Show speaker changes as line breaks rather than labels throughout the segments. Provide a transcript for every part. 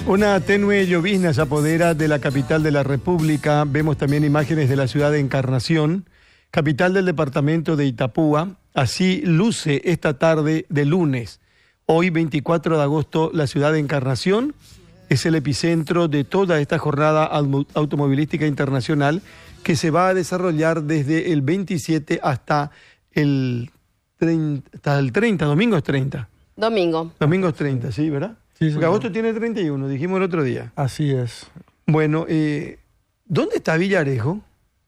Una tenue llovizna se apodera de la capital de la República. Vemos también imágenes de la ciudad de Encarnación, capital del departamento de Itapúa. Así luce esta tarde de lunes. Hoy, 24 de agosto, la ciudad de Encarnación es el epicentro de toda esta jornada automovilística internacional que se va a desarrollar desde el 27 hasta el 30. Domingo es 30.
Domingo es
30, sí, ¿verdad?
Sí,
porque agosto tiene 31, dijimos el otro día.
Así es.
Bueno, ¿dónde está Villarejo?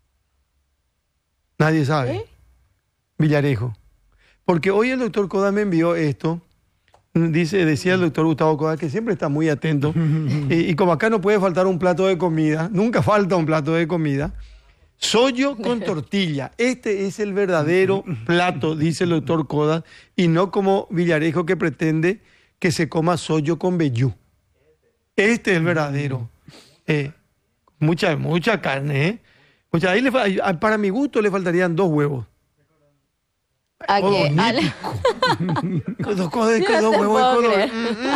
Nadie sabe. Villarejo. Porque hoy el doctor Coda me envió esto. Decía el doctor Gustavo Coda, que siempre está muy atento. Y como acá no puede faltar un plato de comida, nunca falta un plato de comida. Sollo con tortilla. Este es el verdadero plato, dice el doctor Coda, y no como Villarejo que pretende que se coma sollo con vellú. Este es el verdadero. Mucha carne, ¿eh? Para mi gusto le faltarían 2 huevos.
¿A qué?
Dos huevos de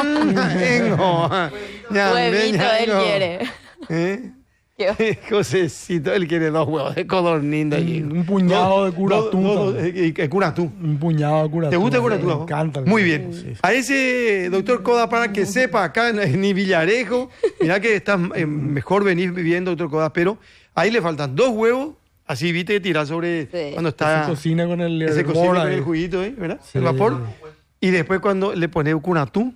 Huevito él quiere.
Josecito, él quiere 2 huevos de codorniz.
Un puñado de curatú.
Un
puñado de curatú.
¿Te gusta el curatú?
Me encanta.
Muy bien. Sí. A ese doctor Coda, para que sepa, acá ni Villarejo, mirá que está mejor venir viviendo, doctor Coda, pero ahí le faltan 2 huevos, así viste, tirar sobre cuando está...
Se cocina con el
juguito, ¿verdad?
Sí.
El vapor. Y después cuando le pone curatú,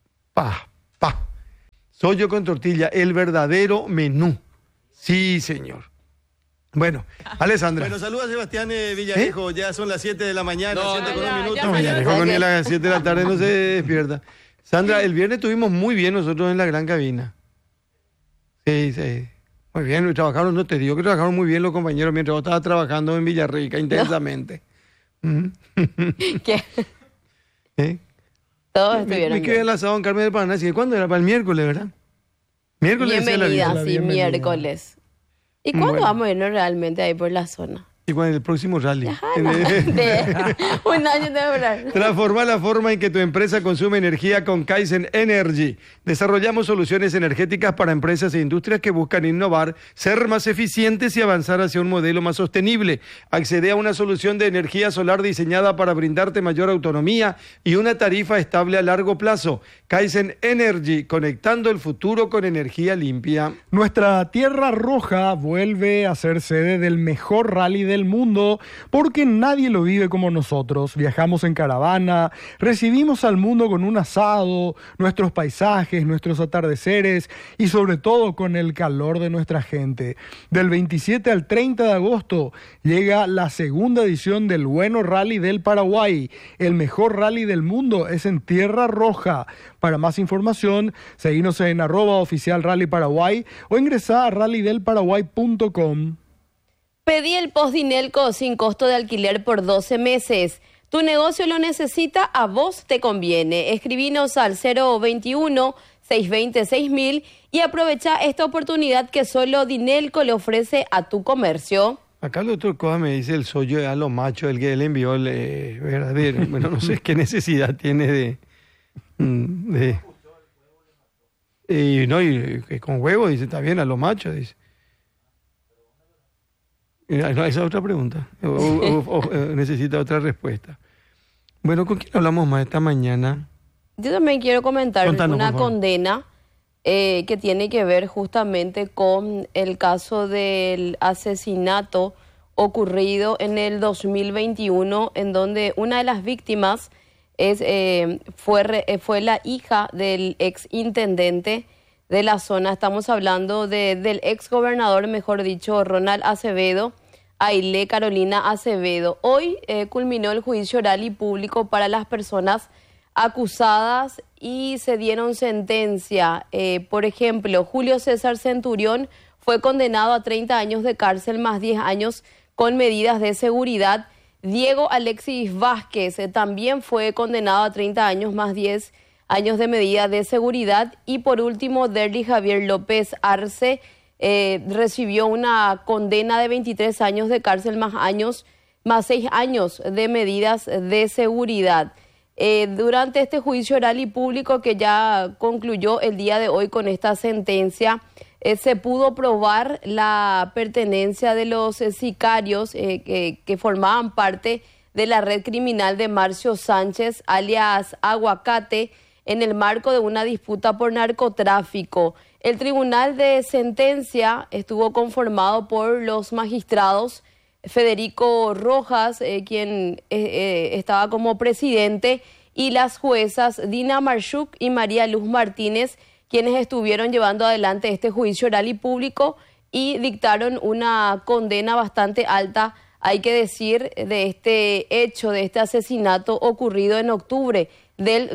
sollo con tortilla, el verdadero menú. Sí, señor. Bueno, Alessandra.
Bueno, saluda a Sebastián Villarejo. Ya son las 7 de la mañana, 7 con 1 minuto.
No, Villarejo con él a las 7 de la tarde no se despierta. Sandra, el viernes estuvimos muy bien nosotros en la gran cabina. Sí. Muy bien, trabajaron, no te digo que trabajaron muy bien los compañeros mientras vos estabas trabajando en Villarrica intensamente.
¿Qué? Todos estuvieron
Me quedé el asado en Carmen del Paraná. ¿Cuándo era? Para el miércoles, ¿verdad? Miércoles.
Bienvenida, sí, miércoles. ¿Y cuándo vamos a irnos realmente ahí por la zona?
Y con el próximo rally.
Un año de hablar.
Transforma la forma en que tu empresa consume energía con Kaizen Energy. Desarrollamos soluciones energéticas para empresas e industrias que buscan innovar, ser más eficientes y avanzar hacia un modelo más sostenible. Accede a una solución de energía solar diseñada para brindarte mayor autonomía y una tarifa estable a largo plazo. Kaizen Energy, conectando el futuro con energía limpia.
Nuestra Tierra Roja vuelve a ser sede del mejor rally del mundo, porque nadie lo vive como nosotros. Viajamos en caravana, recibimos al mundo con un asado, nuestros paisajes, nuestros atardeceres y sobre todo con el calor de nuestra gente. Del 27 al 30 de agosto llega la segunda edición del Bueno Rally del Paraguay. El mejor rally del mundo es en Tierra Roja. Para más información, seguinos en @oficial Rally Paraguay o ingresá a rallydelparaguay.com.
Pedí el Postdinelco sin costo de alquiler por 12 meses. Tu negocio lo necesita, a vos te conviene. Escribinos al 021-620-6000 y aprovecha esta oportunidad que solo Dinelco le ofrece a tu comercio.
Acá el doctor Coda me dice el sollo a los machos, el que él envió el verdadero. Bueno, no sé qué necesidad tiene y con huevo, dice, está bien, a los machos, dice. Esa es otra pregunta. O necesita otra respuesta. Bueno, ¿con quién hablamos más esta mañana?
Yo también quiero comentar una condena que tiene que ver justamente con el caso del asesinato ocurrido en el 2021, en donde una de las víctimas fue la hija del ex intendente de la zona. Estamos hablando del ex gobernador, mejor dicho, Ronald Acevedo, Ailé Carolina Acevedo. Hoy culminó el juicio oral y público para las personas acusadas y se dieron sentencia. Por ejemplo, Julio César Centurión fue condenado a 30 años de cárcel más 10 años con medidas de seguridad. Diego Alexis Vázquez también fue condenado a 30 años más 10 años de medida de seguridad. Y por último, Derly Javier López Arce recibió una condena de 23 años de cárcel más 6 años de medidas de seguridad. Durante este juicio oral y público que ya concluyó el día de hoy con esta sentencia, se pudo probar la pertenencia de los sicarios que formaban parte de la red criminal de Marcio Sánchez, alias Aguacate, en el marco de una disputa por narcotráfico. El tribunal de sentencia estuvo conformado por los magistrados Federico Rojas, quien estaba como presidente, y las juezas Dina Marchuk y María Luz Martínez, quienes estuvieron llevando adelante este juicio oral y público y dictaron una condena bastante alta, hay que decir, de este hecho, de este asesinato ocurrido en octubre del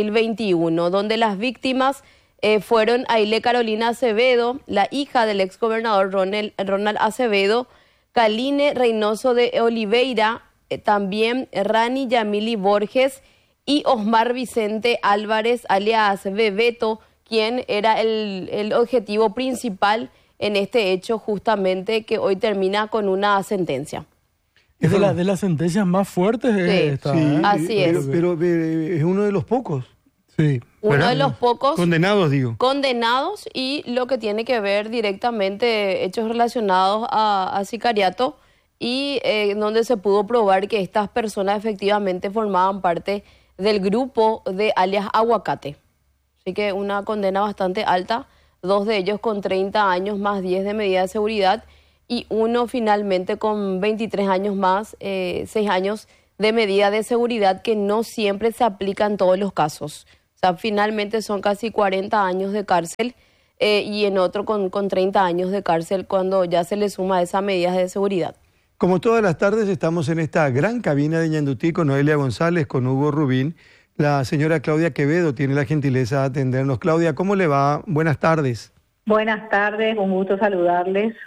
2021, donde las víctimas fueron Aile Carolina Acevedo, la hija del exgobernador Ronald Acevedo, Caline Reynoso de Oliveira, también Rani Yamili Borges y Osmar Vicente Álvarez, alias Bebeto, quien era el objetivo principal en este hecho, justamente, que hoy termina con una sentencia.
Es de las sentencias más fuertes esta,
Sí,
así es.
Pero es uno de los pocos.
Sí.
Uno
¿Verdad?
de los pocos
Condenados, digo.
condenados, y lo que tiene que ver directamente hechos relacionados a sicariato, y donde se pudo probar que estas personas efectivamente formaban parte del grupo de alias Aguacate. Así que una condena bastante alta, 2 de ellos con 30 años más 10 de medida de seguridad y uno finalmente con 23 años más 6 años de medida de seguridad, que no siempre se aplica en todos los casos. O sea, finalmente son casi 40 años de cárcel y en otro con 30 años de cárcel cuando ya se le suma esas medidas de seguridad.
Como todas las tardes estamos en esta gran cabina de Ñandutí con Noelia González, con Hugo Rubín. La señora Claudia Quevedo tiene la gentileza de atendernos. Claudia, ¿cómo le va? Buenas tardes.
Buenas tardes, un gusto saludarles.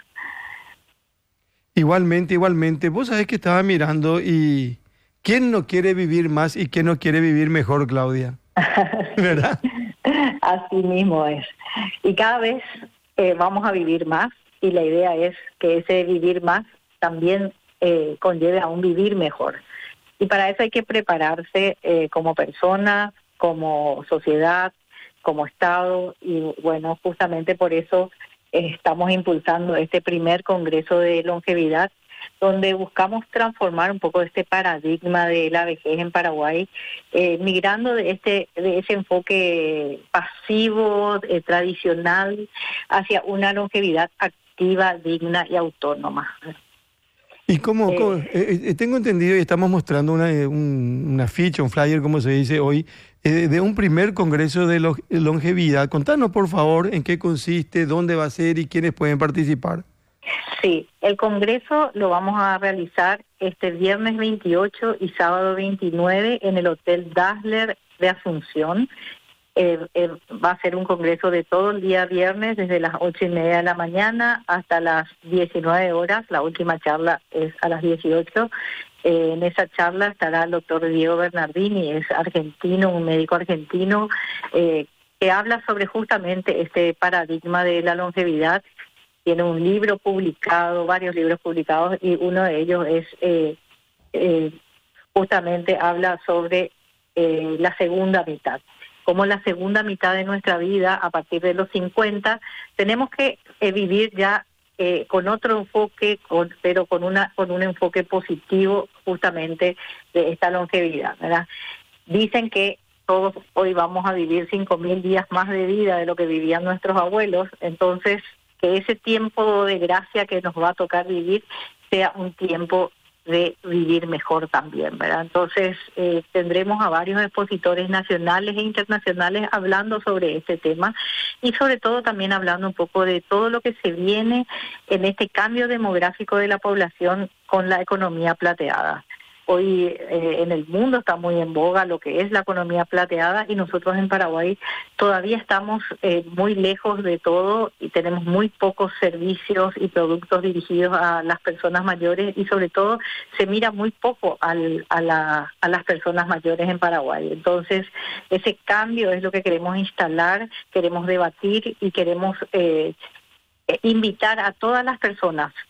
Igualmente. Vos sabés que estaba mirando y ¿quién no quiere vivir más y quién no quiere vivir mejor, Claudia? ¿Verdad?
Así mismo es. Y cada vez vamos a vivir más, y la idea es que ese vivir más también conlleve a un vivir mejor. Y para eso hay que prepararse como persona, como sociedad, como Estado, y bueno, justamente por eso estamos impulsando este primer Congreso de Longevidad, donde buscamos transformar un poco este paradigma de la vejez en Paraguay, migrando de ese enfoque pasivo, tradicional, hacia una longevidad activa, digna y autónoma.
¿Y cómo? Tengo entendido y estamos mostrando una ficha, un flyer, como se dice hoy, de un primer congreso de longevidad. Contanos, por favor, en qué consiste, dónde va a ser y quiénes pueden participar.
Sí, el congreso lo vamos a realizar este viernes 28 y sábado 29 en el Hotel Dazzler de Asunción. Va a ser un congreso de todo el día viernes, desde las 8:30 de la mañana hasta las 19 horas. La última charla es a las 18. En esa charla estará el doctor Diego Bernardini, es argentino, un médico argentino, que habla sobre justamente este paradigma de la longevidad. Tiene un libro publicado, varios libros publicados, y uno de ellos es justamente habla sobre la segunda mitad. Como la segunda mitad de nuestra vida, a partir de los 50, tenemos que vivir ya con otro enfoque, pero con un enfoque positivo justamente de esta longevidad, ¿verdad? Dicen que todos hoy vamos a vivir 5.000 días más de vida de lo que vivían nuestros abuelos, entonces que ese tiempo de gracia que nos va a tocar vivir sea un tiempo de vivir mejor también, ¿verdad? Entonces tendremos a varios expositores nacionales e internacionales hablando sobre este tema, y sobre todo también hablando un poco de todo lo que se viene en este cambio demográfico de la población con la economía plateada. Hoy en el mundo está muy en boga lo que es la economía plateada, y nosotros en Paraguay todavía estamos muy lejos de todo y tenemos muy pocos servicios y productos dirigidos a las personas mayores, y sobre todo se mira muy poco a las personas mayores en Paraguay. Entonces ese cambio es lo que queremos instalar, queremos debatir y queremos invitar a todas las personas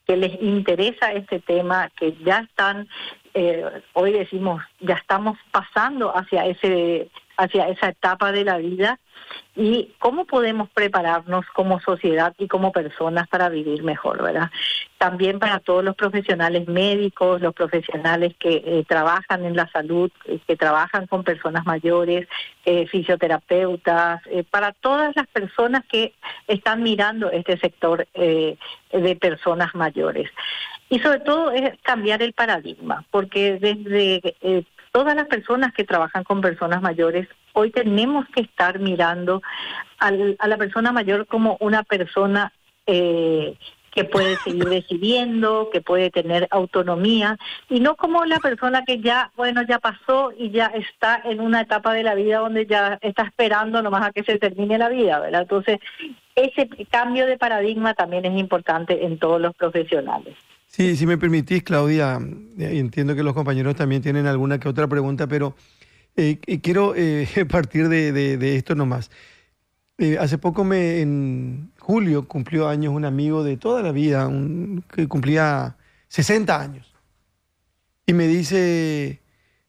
que les interesa este tema, que ya están, hoy decimos, ya estamos pasando hacia esa etapa de la vida, y cómo podemos prepararnos como sociedad y como personas para vivir mejor, ¿verdad? También para todos los profesionales médicos, los profesionales que trabajan en la salud, que trabajan con personas mayores, fisioterapeutas, para todas las personas que están mirando este sector de personas mayores. Y sobre todo es cambiar el paradigma, porque desde todas las personas que trabajan con personas mayores, hoy tenemos que estar mirando a la persona mayor como una persona que puede seguir decidiendo, que puede tener autonomía, y no como la persona que ya pasó y ya está en una etapa de la vida donde ya está esperando nomás a que se termine la vida, ¿verdad? Entonces, ese cambio de paradigma también es importante en todos los profesionales.
Sí, si me permitís, Claudia, entiendo que los compañeros también tienen alguna que otra pregunta, pero quiero partir de esto nomás. Hace poco, en julio, cumplió años un amigo de toda la vida, que cumplía 60 años. Y me dice,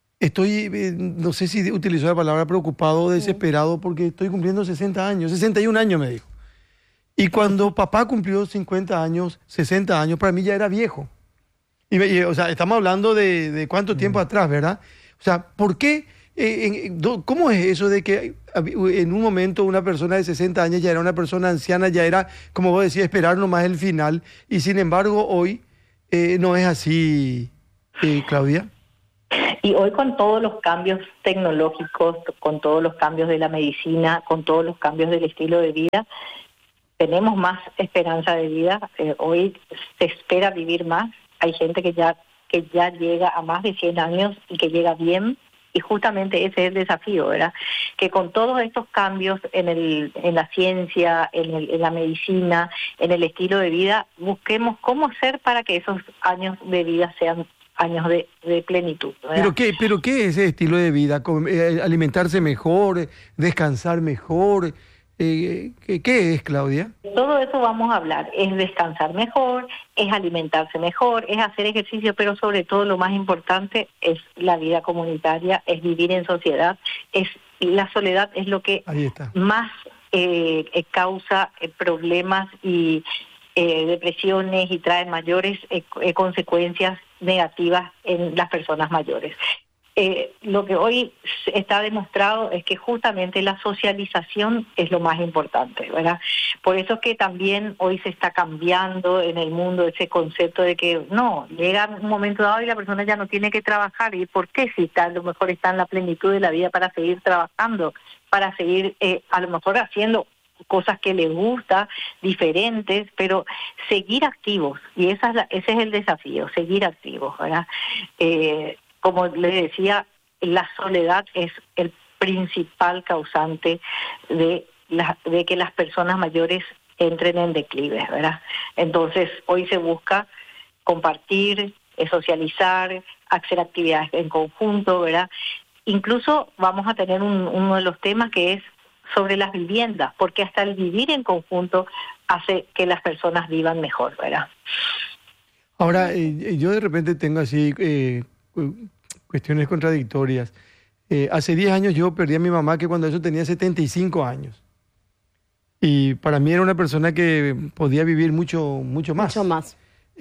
no sé si utilizó la palabra preocupado o desesperado, porque estoy cumpliendo 60 años, 61 años me dijo. Y cuando papá cumplió 50 años, 60 años, para mí ya era viejo. O sea, estamos hablando de cuánto tiempo atrás, ¿verdad? O sea, ¿por qué? ¿Cómo es eso de que en un momento una persona de 60 años ya era una persona anciana, ya era, como vos decías, esperar nomás el final, y sin embargo hoy no es así, Claudia?
Y hoy, con todos los cambios tecnológicos, con todos los cambios de la medicina, con todos los cambios del estilo de vida, tenemos más esperanza de vida. Hoy se espera vivir más. Hay gente que ya llega a más de 100 años y que llega bien, y justamente ese es el desafío, ¿verdad? Que con todos estos cambios en la ciencia, en la medicina, en el estilo de vida, busquemos cómo hacer para que esos años de vida sean años de plenitud, ¿verdad?
¿Pero qué es ese estilo de vida? ¿Alimentarse mejor, descansar mejor? ¿Qué es, Claudia?
Todo eso vamos a hablar. Es descansar mejor, es alimentarse mejor, es hacer ejercicio, pero sobre todo lo más importante es la vida comunitaria, es vivir en sociedad. La soledad es lo que más causa problemas y depresiones, y trae mayores consecuencias negativas en las personas mayores. Lo que hoy está demostrado es que justamente la socialización es lo más importante, ¿verdad? Por eso es que también hoy se está cambiando en el mundo ese concepto de que no, llega un momento dado y la persona ya no tiene que trabajar. ¿Y por qué? Si a lo mejor está en la plenitud de la vida para seguir trabajando, para seguir a lo mejor haciendo cosas que les gusta, diferentes, pero seguir activos. Y ese es el desafío, seguir activos, ¿verdad? Como le decía, la soledad es el principal causante de que las personas mayores entren en declive, ¿verdad? Entonces, hoy se busca compartir, socializar, hacer actividades en conjunto, ¿verdad? Incluso vamos a tener uno de los temas que es sobre las viviendas, porque hasta el vivir en conjunto hace que las personas vivan mejor, ¿verdad?
Ahora, yo de repente tengo así cuestiones contradictorias. Hace 10 años yo perdí a mi mamá, que cuando eso tenía 75 años. Y para mí era una persona que podía vivir mucho más.
Mucho más.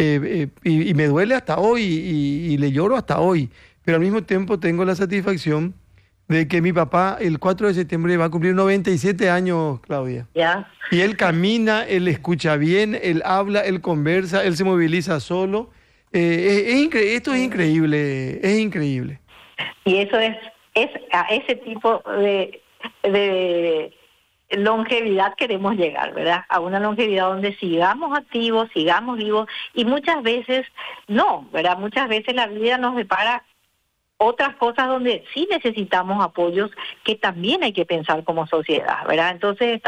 Y me duele hasta hoy, y le lloro hasta hoy. Pero al mismo tiempo tengo la satisfacción de que mi papá el 4 de septiembre va a cumplir 97 años, Claudia.
Ya.
Y él camina, él escucha bien, él habla, él conversa, él se moviliza solo. Esto es increíble, es increíble.
Y eso es a ese tipo de longevidad queremos llegar, ¿verdad? A una longevidad donde sigamos activos, sigamos vivos, y muchas veces no, ¿verdad? Muchas veces la vida nos depara otras cosas donde sí necesitamos apoyos, que también hay que pensar como sociedad, ¿verdad? Entonces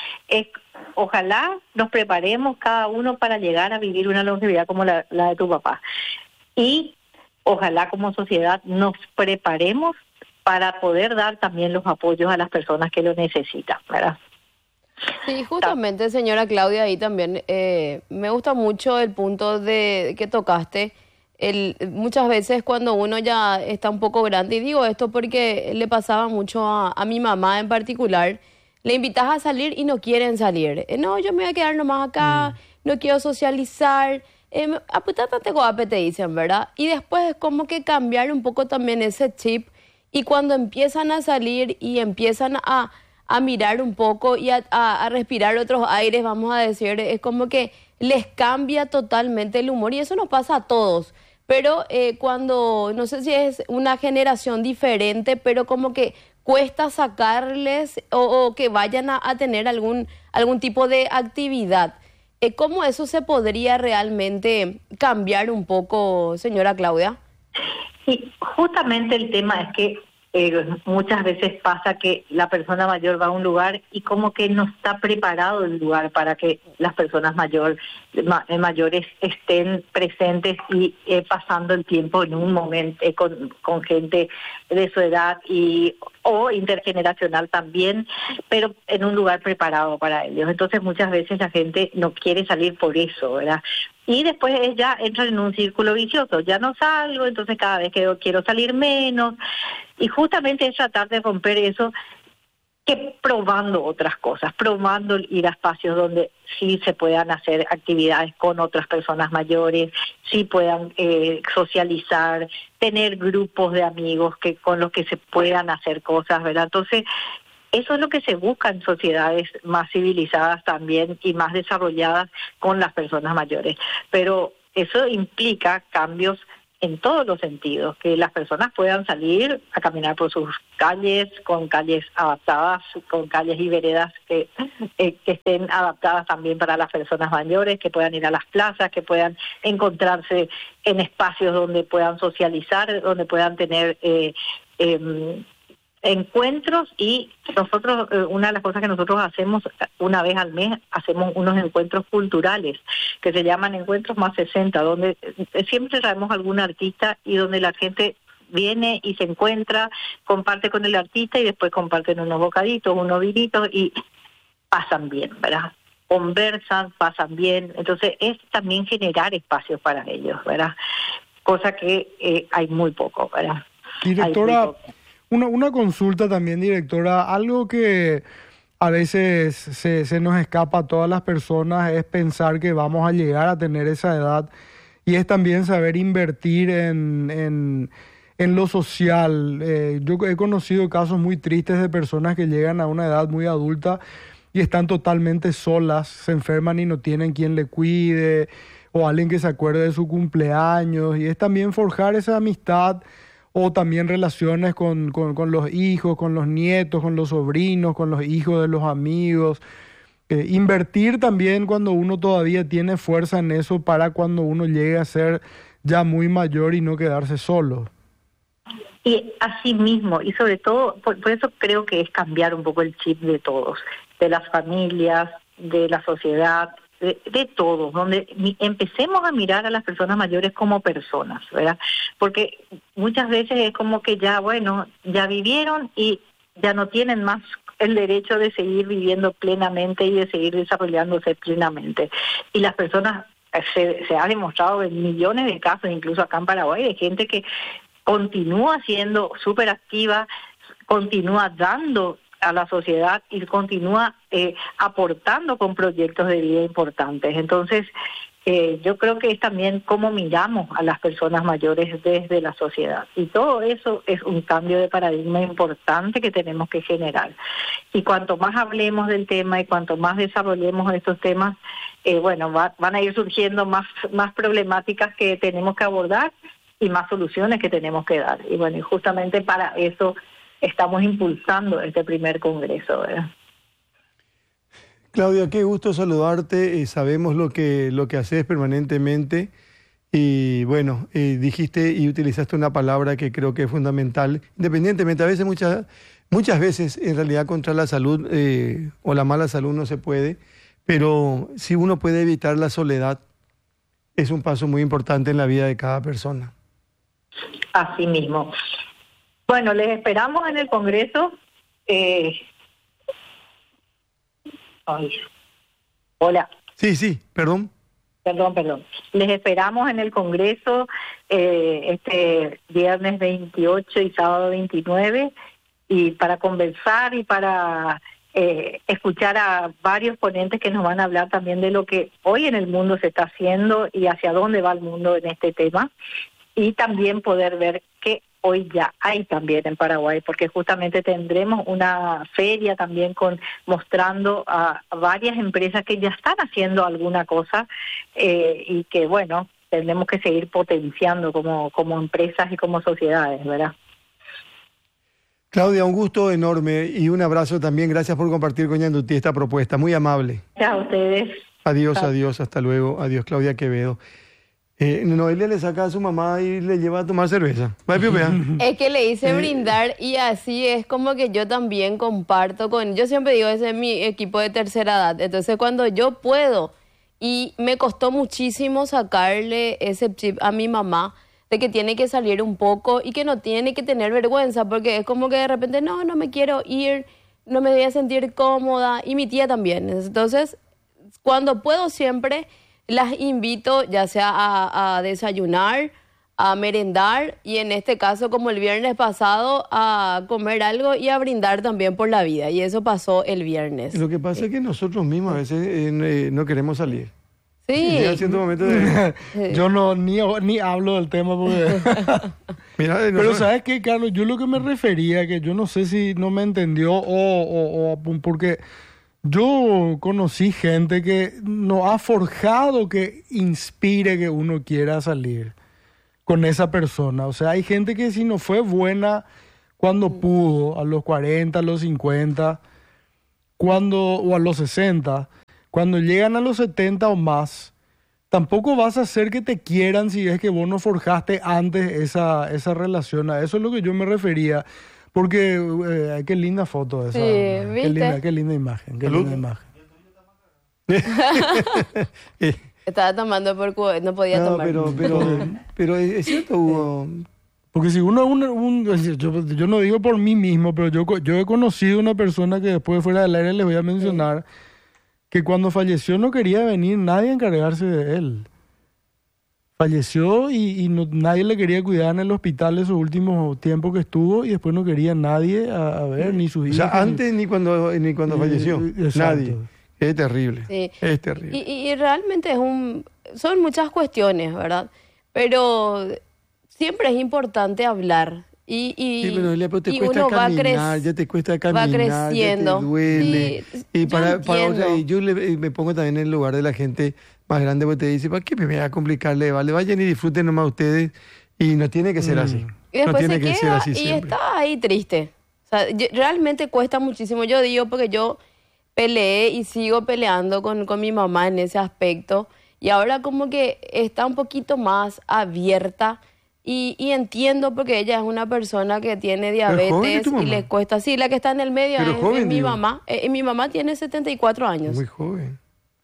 ojalá nos preparemos cada uno para llegar a vivir una longevidad como la de tu papá. Y ojalá como sociedad nos preparemos para poder dar también los apoyos a las personas que lo necesitan, ¿verdad?
Sí, justamente, señora Claudia, ahí también me gusta mucho el punto de que tocaste. Muchas veces cuando uno ya está un poco grande, y digo esto porque le pasaba mucho a mi mamá en particular, le invitas a salir y no quieren salir. No, yo me voy a quedar nomás acá, no quiero socializar. Aputate guape, te dicen, ¿verdad? Y después es como que cambiar un poco también ese chip. Y cuando empiezan a salir y empiezan a mirar un poco y a respirar otros aires, vamos a decir, es como que les cambia totalmente el humor y eso nos pasa a todos. Pero cuando, no sé si es una generación diferente, pero como que cuesta sacarles o que vayan a tener algún tipo de actividad. ¿Cómo eso se podría realmente cambiar un poco, señora Claudia?
Sí, justamente el tema es que muchas veces pasa que la persona mayor va a un lugar y como que no está preparado el lugar para que las personas mayores estén presentes y pasando el tiempo en un momento con gente de su edad o intergeneracional también, pero en un lugar preparado para ellos. Entonces muchas veces la gente no quiere salir por eso, ¿verdad? Y después ya entran en un círculo vicioso, ya no salgo, entonces cada vez que quiero salir menos. Y justamente es tratar de romper eso, que probando otras cosas, probando ir a espacios donde sí se puedan hacer actividades con otras personas mayores, sí puedan socializar, tener grupos de amigos con los que se puedan hacer cosas, ¿verdad? Entonces, eso es lo que se busca en sociedades más civilizadas también y más desarrolladas con las personas mayores. Pero eso implica cambios en todos los sentidos, que las personas puedan salir a caminar por sus calles, con calles adaptadas, con calles y veredas que estén adaptadas también para las personas mayores, que puedan ir a las plazas, que puedan encontrarse en espacios donde puedan socializar, donde puedan tener encuentros. Y nosotros, una de las cosas que nosotros hacemos una vez al mes, hacemos unos encuentros culturales que se llaman Encuentros Más 60, donde siempre traemos algún artista y donde la gente viene y se encuentra, comparte con el artista y después comparten unos bocaditos, unos vinitos y pasan bien, ¿verdad? Conversan, pasan bien. Entonces es también generar espacios para ellos, ¿verdad? Cosa que hay muy poco, ¿verdad?
Directora, una consulta también, directora. Algo que a veces se nos escapa a todas las personas es pensar que vamos a llegar a tener esa edad, y es también saber invertir en lo social. Yo he conocido casos muy tristes de personas que llegan a una edad muy adulta y están totalmente solas, se enferman y no tienen quien le cuide, o alguien que se acuerde de su cumpleaños, y es también forjar esa amistad o también relaciones con los hijos, con los nietos, con los sobrinos, con los hijos de los amigos. Invertir también cuando uno todavía tiene fuerza en eso para cuando uno llegue a ser ya muy mayor y no quedarse solo.
Y así mismo, y sobre todo, por eso creo que es cambiar un poco el chip de todos, de las familias, de la sociedad, de todos, donde empecemos a mirar a las personas mayores como personas, ¿verdad? Porque muchas veces es como que ya, bueno, ya vivieron y ya no tienen más el derecho de seguir viviendo plenamente y de seguir desarrollándose plenamente. Y las personas, se ha demostrado en millones de casos, incluso acá en Paraguay, de gente que continúa siendo súper activa, continúa dando a la sociedad y continúa aportando con proyectos de vida importantes. Entonces, yo creo que es también cómo miramos a las personas mayores desde la sociedad. Y todo eso es un cambio de paradigma importante que tenemos que generar. Y cuanto más hablemos del tema y cuanto más desarrollemos estos temas, bueno, van a ir surgiendo más problemáticas que tenemos que abordar y más soluciones que tenemos que dar. Y bueno, y justamente para eso estamos impulsando este primer congreso, ¿verdad?
Claudia, qué gusto saludarte. Sabemos lo que haces permanentemente y bueno, dijiste y utilizaste una palabra que creo que es fundamental, independientemente, a veces muchas veces en realidad contra la salud o la mala salud no se puede, pero si uno puede evitar la soledad, es un paso muy importante en la vida de cada persona.
Así mismo. Bueno, les esperamos en el Congreso. Ay. Hola.
Sí, perdón.
Perdón. Les esperamos en el Congreso este viernes 28 y sábado 29 y para conversar y para escuchar a varios ponentes que nos van a hablar también de lo que hoy en el mundo se está haciendo y hacia dónde va el mundo en este tema, y también poder ver que hoy ya hay también en Paraguay, porque justamente tendremos una feria también mostrando a varias empresas que ya están haciendo alguna cosa y que, bueno, tendremos que seguir potenciando como empresas y como sociedades, ¿verdad?
Claudia, un gusto enorme y un abrazo también. Gracias por compartir con Ñandutí esta propuesta. Muy amable.
Gracias a ustedes.
Adiós, hasta luego. Adiós, Claudia Quevedo. Noelia le saca a su mamá y le lleva a tomar cerveza.
Es que le hice brindar y así es como que yo también comparto yo siempre digo, ese es mi equipo de tercera edad. Entonces cuando yo puedo, y me costó muchísimo sacarle ese chip a mi mamá, de que tiene que salir un poco y que no tiene que tener vergüenza, porque es como que de repente, no me quiero ir, no me voy a sentir cómoda, y mi tía también. Entonces, cuando puedo siempre las invito, ya sea a desayunar, a merendar, y en este caso, como el viernes pasado, a comer algo y a brindar también por la vida. Y eso pasó el viernes.
Lo que pasa es que nosotros mismos a veces no queremos salir.
Sí.
Llega cierto momento de...
Yo ni hablo del tema porque...
Mira,
pero ¿sabes qué, Carlos? Yo lo que me refería, que yo no sé si no me entendió o porque yo conocí gente que no ha forjado que inspire que uno quiera salir con esa persona. O sea, hay gente que si no fue buena cuando pudo, a los 40, a los 50, o a los 60... Cuando llegan a los 70 o más, tampoco vas a hacer que te quieran si es que vos no forjaste antes esa relación. A eso es lo que yo me refería. Porque qué linda foto esa.
Sí, ¿viste?
Qué linda imagen. Qué linda imagen.
Estaba tomando no podía tomar.
Pero es cierto, Hugo.
Porque si yo no digo por mí mismo, pero yo he conocido una persona que después fuera del aire les voy a mencionar, que cuando falleció no quería venir nadie a encargarse de él. Falleció y nadie le quería cuidar en el hospital esos últimos tiempos que estuvo, y después no quería nadie a ver, ni sus hijos.
O sea, antes ni cuando falleció.
Exacto.
Nadie. Es terrible.
Sí.
Es terrible.
Y realmente son muchas cuestiones, ¿verdad? Pero siempre es importante hablar.
Sí, pero te
y
cuesta
uno
caminar, ya te cuesta caminar,
va creciendo.
ya te duele.
Sí,
y
yo
me pongo también en el lugar de la gente más grande, porque te dice, ¿para qué me voy a complicarle? Vale, vayan y disfruten nomás ustedes, y no tiene que ser así.
Y después
no tiene
se
que
queda
ser así
y
siempre.
está ahí triste. O sea, realmente cuesta muchísimo. Yo digo porque yo peleé y sigo peleando con mi mamá en ese aspecto, y ahora como que está un poquito más abierta. Y entiendo porque ella es una persona que tiene diabetes y le cuesta. Sí, la que está en el medio es mi mamá. Mi mamá tiene 74 años.
Muy joven.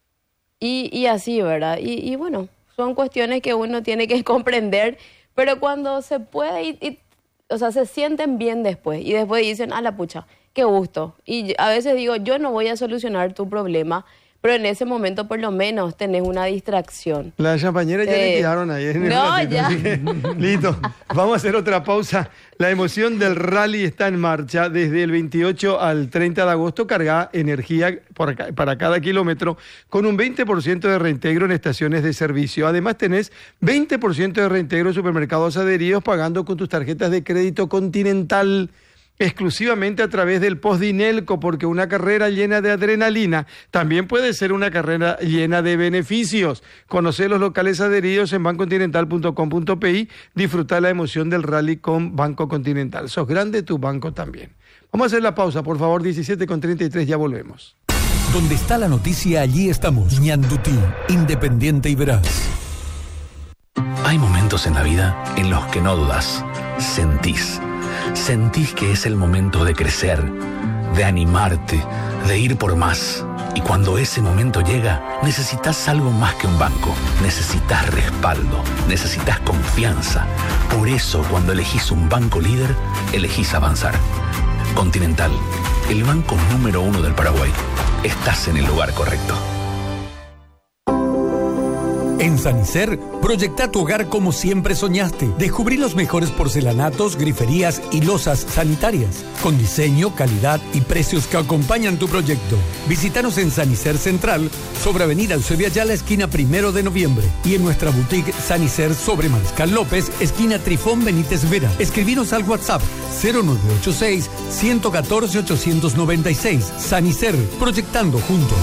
Y así, ¿verdad? Y bueno, son cuestiones que uno tiene que comprender, pero cuando se puede, o sea, se sienten bien después. Y después dicen, la pucha, qué gusto. Y a veces digo, yo no voy a solucionar tu problema, pero en ese momento por lo menos tenés una distracción.
La champañera ya le quedaron ahí.
Ya.
Listo. Vamos a hacer otra pausa. La emoción del rally está en marcha. Desde el 28 al 30 de agosto carga energía para cada kilómetro con un 20% de reintegro en estaciones de servicio. Además tenés 20% de reintegro en supermercados adheridos pagando con tus tarjetas de crédito Continental. Exclusivamente a través del Postdinelco, porque una carrera llena de adrenalina también puede ser una carrera llena de beneficios. Conocer los locales adheridos en bancocontinental.com.pi. Disfrutar la emoción del rally con Banco Continental. Sos grande, tu banco también. Vamos a hacer la pausa, por favor, 17:33, ya volvemos.
Donde está la noticia, allí estamos. Ñandutí, independiente y veraz.
Hay momentos en la vida en los que no dudas, sentís que es el momento de crecer, de animarte, de ir por más. Y cuando ese momento llega, necesitas algo más que un banco. Necesitas respaldo, necesitas confianza. Por eso, cuando elegís un banco líder, elegís avanzar. Continental, el banco número 1 del Paraguay. estás en el lugar correcto.
En Sanicer, proyecta tu hogar como siempre soñaste. Descubrí los mejores porcelanatos, griferías y losas sanitarias, con diseño, calidad y precios que acompañan tu proyecto. Visítanos en Sanicer Central, sobre Avenida Eusebio Ayala, esquina 1 de noviembre. Y en nuestra boutique Sanicer sobre Mariscal López, esquina Trifón Benítez Vera. Escribinos al WhatsApp 0986-114-896. Sanicer, proyectando juntos.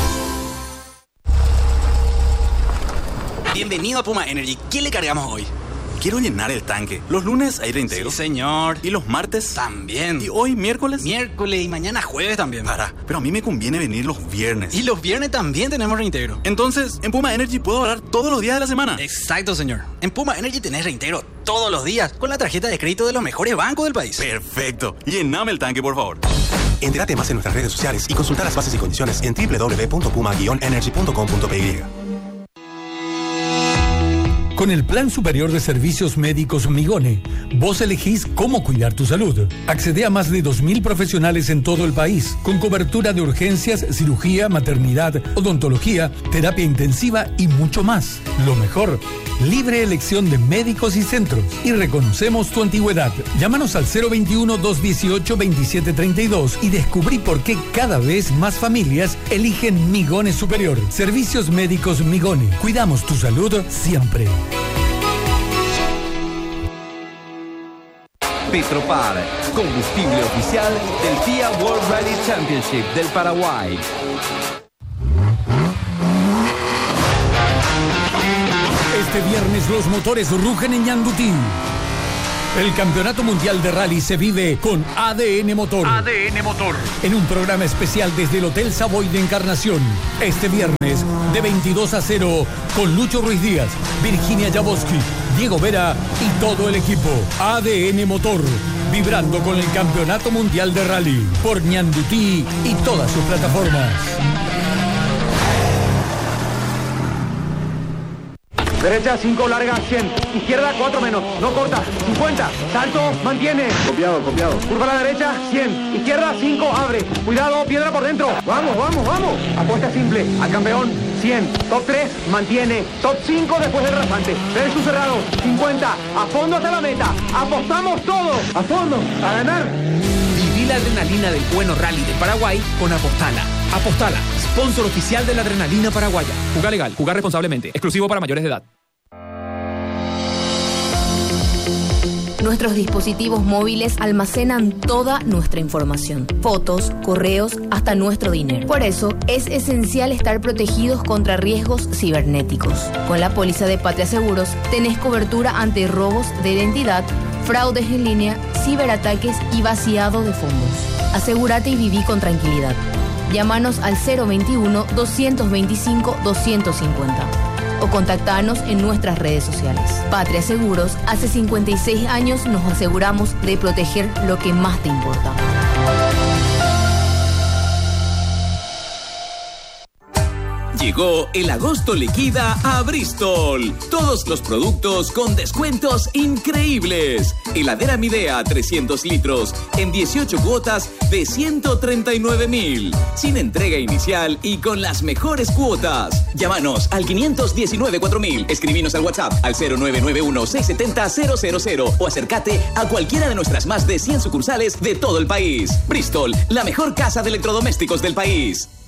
Bienvenido a Puma Energy. ¿Qué le cargamos hoy?
Quiero llenar el tanque. Los lunes aire entero.
Sí, señor.
¿Y los martes?
También.
¿Y hoy miércoles?
Miércoles y mañana jueves también.
Pero a mí me conviene venir los viernes.
Y los viernes también tenemos reintegro.
Entonces, en Puma Energy puedo ahorrar todos los días de la semana.
Exacto, señor. En Puma Energy tenés reintegro todos los días con la tarjeta de crédito de los mejores bancos del país.
Perfecto. Llename el tanque, por favor.
Entérate más en nuestras redes sociales y consulta las bases y condiciones en www.puma-energy.com.py.
Con el Plan Superior de Servicios Médicos Migone, vos elegís cómo cuidar tu salud. Accede a más de 2.000 profesionales en todo el país, con cobertura de urgencias, cirugía, maternidad, odontología, terapia intensiva y mucho más. Lo mejor, libre elección de médicos y centros. Y reconocemos tu antigüedad. Llámanos al 021-218-2732 y descubrí por qué cada vez más familias eligen Migone Superior. Servicios Médicos Migone. Cuidamos tu salud siempre.
Petropar, combustible oficial del FIA World Rally Championship del Paraguay.
Este viernes los motores rugen en Ñandutí. El Campeonato Mundial de Rally se vive con ADN Motor.
ADN Motor.
En un programa especial desde el Hotel Savoy de Encarnación. Este viernes de 22 a 0 con Lucho Ruiz Díaz, Virginia Jaboski, Diego Vera y todo el equipo. ADN Motor. Vibrando con el Campeonato Mundial de Rally. Por Ñandutí y todas sus plataformas.
Derecha 5, larga 100. Izquierda 4 menos. No corta. 50. Salto, mantiene.
Copiado.
Curva a la derecha 100. Izquierda 5, abre. Cuidado, piedra por dentro. Vamos. Apuesta simple. Al campeón 100. Top 3, mantiene. Top 5 después del rasante. Versus cerrado 50. A fondo hasta la meta. Apostamos todos. A fondo. A ganar.
Viví la adrenalina del bueno rally de Paraguay con Apostala. Apostala, sponsor oficial de la adrenalina paraguaya. Juega legal, jugar responsablemente. Exclusivo para mayores de edad.
Nuestros dispositivos móviles almacenan toda nuestra información. Fotos, correos, hasta nuestro dinero. Por eso, es esencial estar protegidos contra riesgos cibernéticos. Con la póliza de Patria Seguros, tenés cobertura ante robos de identidad, fraudes en línea, ciberataques y vaciado de fondos. Asegúrate y viví con tranquilidad. Llámanos al 021-225-250 o contactanos en nuestras redes sociales. Patria Seguros, hace 56 años nos aseguramos de proteger lo que más te importa.
Llegó el agosto liquida a Bristol. Todos los productos con descuentos increíbles. Heladera Midea 300 litros en 18 cuotas de 139.000. Sin entrega inicial y con las mejores cuotas. Llámanos al 519-4000. Escribinos al WhatsApp al 0991-670-000 o acércate a cualquiera de nuestras más de 100 sucursales de todo el país. Bristol, la mejor casa de electrodomésticos del país.